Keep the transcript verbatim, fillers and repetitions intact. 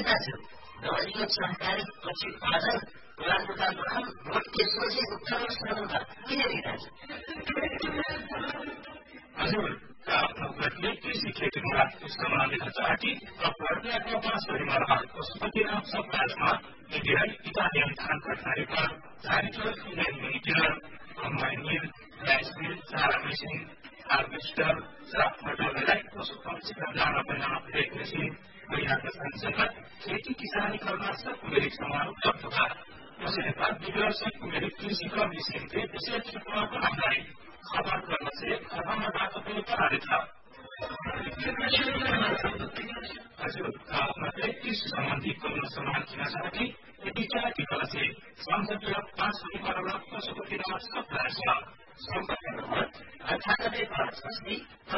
हजुर यो सहकारी पछि आज उडान भोट त्यसपछि उत्तर सुनाउँदा किन दिइरहेछ हजुर आपले कृषि खेतीमा समावेश चाहती र प्रज्ञाको पासहरूमा पशुपति नाम सप्ताहमा इन्डियन इटालियन धान कटारीका चारित्र मिलिमिटर कम्बाइनियर राइस मिल चारा मेसिन हार्वेस्टर सात फटललाई पशु पक्षीका दाना बनाउन कृषि महिलाका संसदमा खेती किसानी कर्मा सब कुमेरिक समान उपलब्ध था उसने बाद विद्यार्थी कुमेरिक कृषि का विषय थे विशेष रूपमा बनाई खबर गर्न से खबरमा बाटो पनि कराले था हजुर मतलब कृषि सम्बन्धी कोनो समान किन चाहती यदि चाहती कला से संसदीय पाँच सौ करोड़ पशुपति नाम सब रहेछ सम्पत्ति अठानब्बे पाँच अस्ति